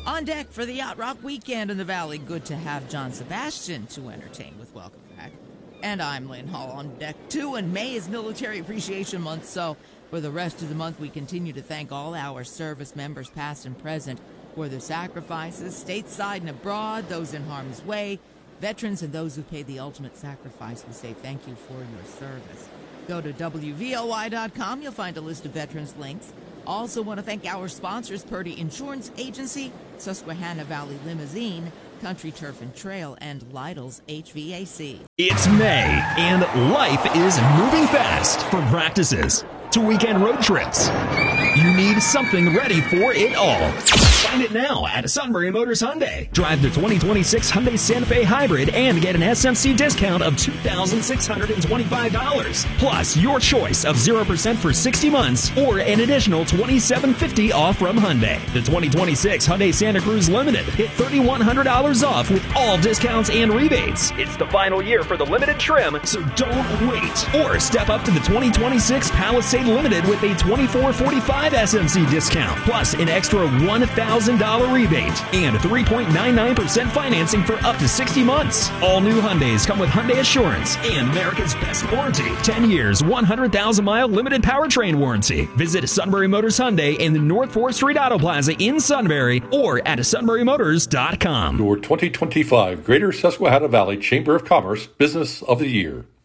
On deck for the Yacht Rock weekend in the Valley, good to have John Sebastian to entertain with Welcome Back. And I'm Lynn Hall on deck too, and May is Military Appreciation Month, so for the rest of the month we continue to thank all our service members, past and present, for their sacrifices, stateside and abroad, those in harm's way, veterans and those who paid the ultimate sacrifice. We say thank you for your service. Go to WVLY.com. You'll find a list of veterans links. Also want to thank our sponsors, Purdy Insurance Agency, Susquehanna Valley Limousine, Country Turf and Trail, and Lytle's HVAC. It's May, and life is moving fast. From practices to weekend road trips, you need something ready for it all. Find it now at Sunbury Motors Hyundai. Drive the 2026 Hyundai Santa Fe Hybrid and get an SMC discount of $2,625. Plus, your choice of 0% for 60 months or an additional $2,750 off from Hyundai. The 2026 Hyundai Santa Cruz Limited hit $3,100 off with all discounts and rebates. It's the final year for the limited trim, so don't wait. Or step up to the 2026 Palisade Limited with a $2,445 SMC discount, plus an extra $1,000 rebate and 3.99% financing for up to 60 months. All new Hyundais come with Hyundai Assurance and America's best warranty. 10 years, 100,000-mile limited powertrain warranty. Visit Sunbury Motors Hyundai in the North 4th Street Auto Plaza in Sunbury or at sunburymotors.com. Your 2025 Greater Susquehanna Valley Chamber of Commerce Business of the Year.